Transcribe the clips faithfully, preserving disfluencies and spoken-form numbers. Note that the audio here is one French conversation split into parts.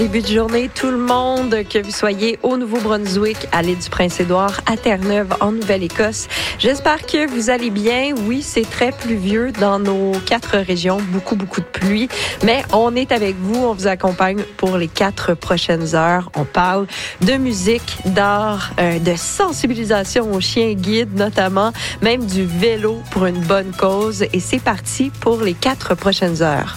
Début de journée, tout le monde, que vous soyez au Nouveau-Brunswick, à l'île du Prince-Édouard, à Terre-Neuve, en Nouvelle-Écosse. J'espère que vous allez bien. Oui, c'est très pluvieux dans nos quatre régions, beaucoup, beaucoup de pluie, mais on est avec vous, on vous accompagne pour les quatre prochaines heures. On parle de musique, d'art, euh, de sensibilisation aux chiens guides notamment, même du vélo pour une bonne cause. Et c'est parti pour les quatre prochaines heures.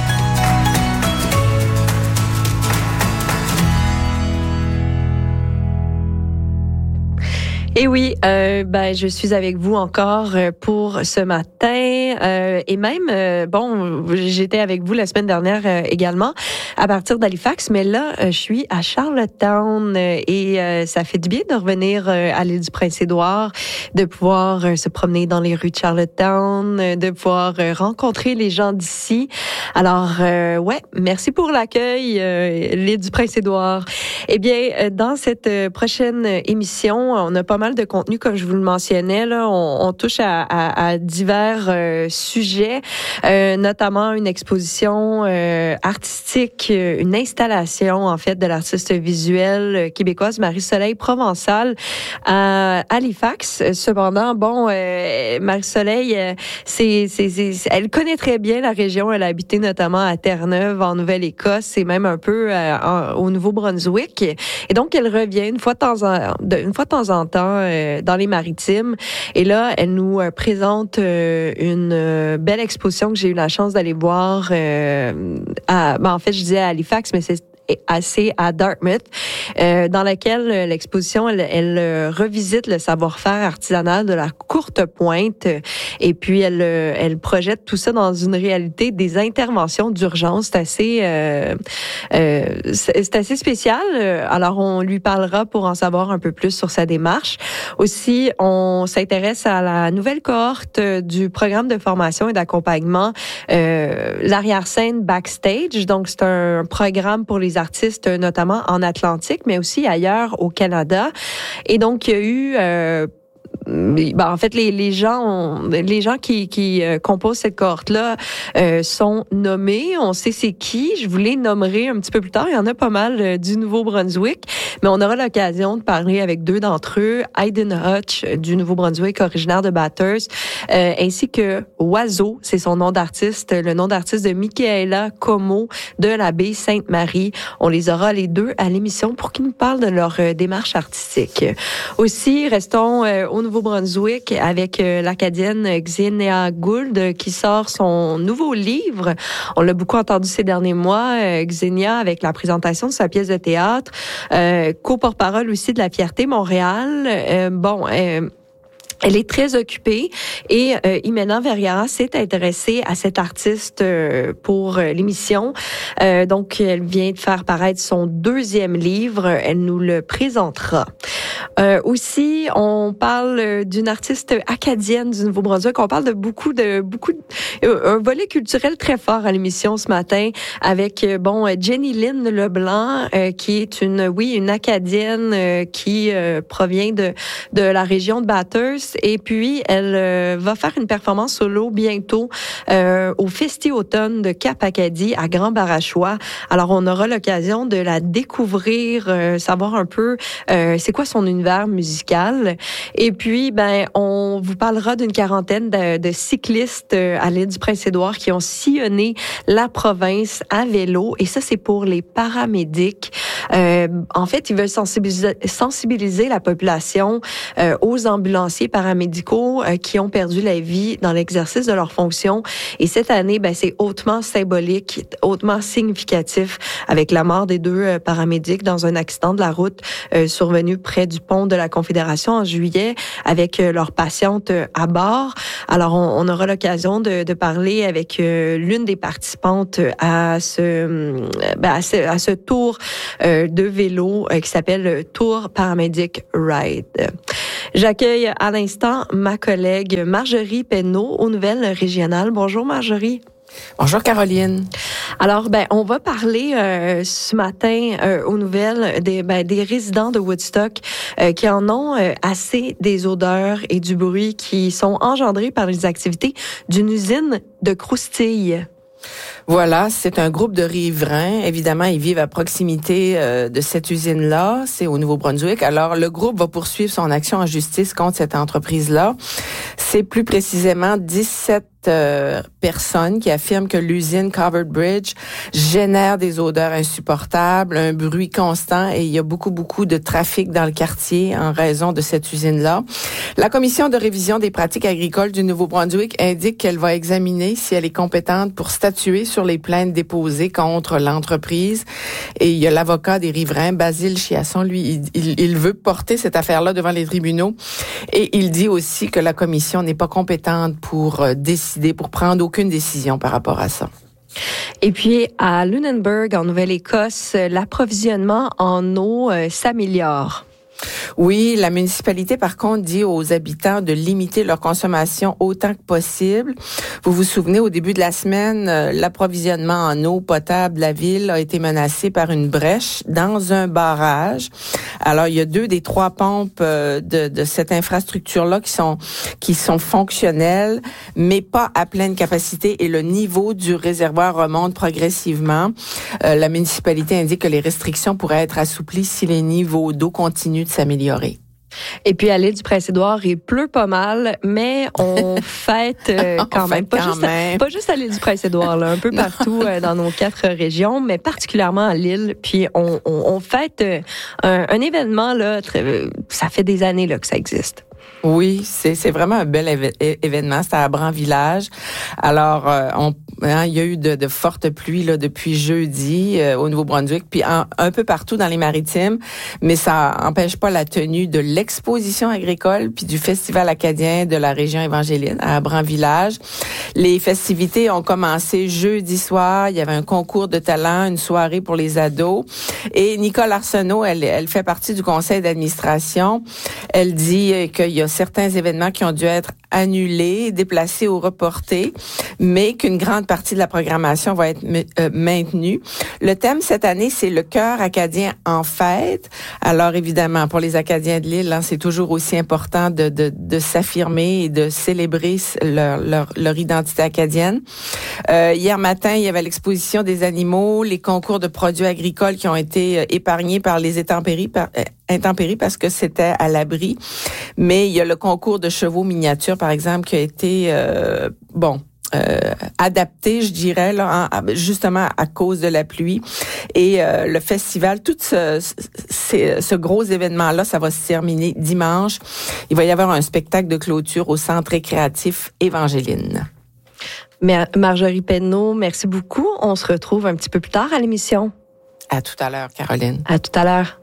Et oui, euh, ben je suis avec vous encore pour ce matin euh, et même euh, bon, j'étais avec vous la semaine dernière euh, également à partir d'Halifax, mais là euh, je suis à Charlottetown euh, et euh, ça fait du bien de revenir euh, à l'île du Prince-Édouard, de pouvoir euh, se promener dans les rues de Charlottetown, euh, de pouvoir euh, rencontrer les gens d'ici. Alors euh, ouais, merci pour l'accueil, euh, l'île du Prince-Édouard. Eh bien, euh, dans cette euh, prochaine émission, on a pas mal de contenu, comme je vous le mentionnais. Là, on, on touche à, à, à divers euh, sujets, euh, notamment une exposition euh, artistique, une installation en fait de l'artiste visuelle québécoise Marie-Soleil Provençal à Halifax. Cependant, bon, euh, Marie-Soleil, euh, c'est, c'est, c'est, elle connaît très bien la région. Elle a habité notamment à Terre-Neuve, en Nouvelle-Écosse, et même un peu euh, en, au Nouveau-Brunswick. Et donc, elle revient une fois de temps en, de, une fois de temps en temps euh, dans les Maritimes. Et là, elle nous euh, présente euh, une euh, belle exposition que j'ai eu la chance d'aller voir. Euh, à, ben, en fait, je disais à Halifax, mais c'est assez à Dartmouth, euh, dans laquelle euh, l'exposition, elle, elle euh, revisite le savoir-faire artisanal de la courte pointe euh, et puis elle, euh, elle projette tout ça dans une réalité des interventions d'urgence. C'est assez, euh, euh, c'est, c'est assez spécial. Alors, on lui parlera pour en savoir un peu plus sur sa démarche. Aussi, on s'intéresse à la nouvelle cohorte du programme de formation et d'accompagnement, euh, l'arrière-scène backstage. Donc, c'est un programme pour les artistes, notamment en Atlantique, mais aussi ailleurs au Canada. Et donc, il y a eu... Euh, Ben, en fait, les, les gens, ont, les gens qui, qui euh, composent cette cohorte-là euh, sont nommés. On sait c'est qui. Je vous les nommerai un petit peu plus tard. Il y en a pas mal euh, du Nouveau-Brunswick, mais on aura l'occasion de parler avec deux d'entre eux. Hayden Hutch du Nouveau-Brunswick, originaire de Bathurst, euh, ainsi que Oiseau, c'est son nom d'artiste, le nom d'artiste de Michaela Como de la baie Sainte-Marie. On les aura les deux à l'émission pour qu'ils nous parlent de leur euh, démarche artistique. Aussi, restons euh, au Nouveau-Brunswick avec euh, l'Acadienne Xenia Gould euh, qui sort son nouveau livre. On l'a beaucoup entendu ces derniers mois, euh, Xenia, avec la présentation de sa pièce de théâtre, euh, co-porte-parole aussi de la Fierté Montréal. Euh, bon... Euh, Elle est très occupée et euh, Imena Vergara s'est intéressée à cet artiste euh, pour euh, l'émission. Euh, donc, elle vient de faire paraître son deuxième livre. Elle nous le présentera. Euh, aussi, on parle d'une artiste acadienne du Nouveau-Brunswick. On parle de beaucoup de beaucoup de, un volet culturel très fort à l'émission ce matin avec bon Jenny Lynn Leblanc euh, qui est une oui une acadienne euh, qui euh, provient de de la région de Bathurst. Et puis, elle euh, va faire une performance solo bientôt euh, au Festi-Automne de Cap-Acadie à Grand-Barachois. Alors, on aura l'occasion de la découvrir, euh, savoir un peu euh, c'est quoi son univers musical. Et puis, ben, on vous parlera d'une quarantaine de, de cyclistes à l'île du Prince-Édouard qui ont sillonné la province à vélo. Et ça, c'est pour les paramédics. Euh, en fait, ils veulent sensibiliser, sensibiliser la population euh, aux ambulanciers paramédicaux euh, qui ont perdu la vie dans l'exercice de leurs fonctions. Et cette année, ben, c'est hautement symbolique, hautement significatif avec la mort des deux euh, paramédics dans un accident de la route euh, survenu près du pont de la Confédération en juillet avec euh, leur patiente euh, à bord. Alors, on, on aura l'occasion de, de parler avec euh, l'une des participantes à ce, euh, ben, à ce, à ce tour euh, de vélo euh, qui s'appelle Tour Paramedic Ride. J'accueille à l'instant ma collègue Marjorie Penneau aux Nouvelles Régionales. Bonjour Marjorie. Bonjour Caroline. Alors, ben, on va parler euh, ce matin euh, aux nouvelles des, ben, des résidents de Woodstock euh, qui en ont euh, assez des odeurs et du bruit qui sont engendrés par les activités d'une usine de croustilles. Voilà, c'est un groupe de riverains. Évidemment, ils vivent à proximité euh, de cette usine-là. C'est au Nouveau-Brunswick. Alors, le groupe va poursuivre son action en justice contre cette entreprise-là. C'est plus précisément dix-sept euh, personnes qui affirment que l'usine Covered Bridge génère des odeurs insupportables, un bruit constant et il y a beaucoup, beaucoup de trafic dans le quartier en raison de cette usine-là. La Commission de révision des pratiques agricoles du Nouveau-Brunswick indique qu'elle va examiner si elle est compétente pour statuer sur les plaintes déposées contre l'entreprise. Et il y a l'avocat des riverains, Basile Chiasson, lui, il, il, il veut porter cette affaire-là devant les tribunaux. Et il dit aussi que la Commission n'est pas compétente pour euh, décider, pour prendre aucune décision par rapport à ça. Et puis, à Lunenburg, en Nouvelle-Écosse, l'approvisionnement en eau euh, s'améliore. Oui, la municipalité, par contre, dit aux habitants de limiter leur consommation autant que possible. Vous vous souvenez, au début de la semaine, euh, l'approvisionnement en eau potable de la ville a été menacé par une brèche dans un barrage. Alors, il y a deux des trois pompes euh, de, de cette infrastructure-là qui sont qui sont fonctionnelles, mais pas à pleine capacité et le niveau du réservoir remonte progressivement. Euh, la municipalité indique que les restrictions pourraient être assouplies si les niveaux d'eau continuent de s'améliorer. Et puis à l'île du Prince-Édouard, il pleut pas mal, mais on fête euh, quand on même. Fête pas, quand juste même. À, pas juste à l'île du Prince-Édouard, là, un peu partout euh, dans nos quatre régions, mais particulièrement à l'île. Puis on, on, on fête euh, un, un événement, là, très, ça fait des années là, que ça existe. Oui, c'est c'est vraiment un bel éve- événement. C'était à Bran-Village. Alors, euh, on, hein, il y a eu de, de fortes pluies là depuis jeudi euh, au Nouveau-Brunswick, puis en, un peu partout dans les Maritimes, mais ça empêche pas la tenue de l'exposition agricole puis du festival acadien de la région évangéline à Bran-Village. Les festivités ont commencé jeudi soir. Il y avait un concours de talent, une soirée pour les ados. Et Nicole Arsenault, elle, elle fait partie du conseil d'administration. Elle dit qu'il y a certains événements qui ont dû être annulés, déplacés ou reportés, mais qu'une grande partie de la programmation va être euh, maintenue. Le thème cette année, c'est le cœur acadien en fête. Alors évidemment, pour les Acadiens de l'île, hein, c'est toujours aussi important de, de, de s'affirmer et de célébrer leur, leur, leur identité acadienne. Euh, hier matin, il y avait l'exposition des animaux, les concours de produits agricoles qui ont été épargnés par les intempéries, par, euh, intempéries parce que c'était à l'abri. Mais il y a le concours de chevaux miniatures, par exemple, qui a été, euh, bon, euh, adapté, je dirais, là, hein, justement à cause de la pluie. Et euh, le festival, tout ce, ce, ce gros événement-là, ça va se terminer dimanche. Il va y avoir un spectacle de clôture au Centre récréatif Évangéline. Marjorie Penneau, merci beaucoup. On se retrouve un petit peu plus tard à l'émission. À tout à l'heure, Caroline. À tout à l'heure.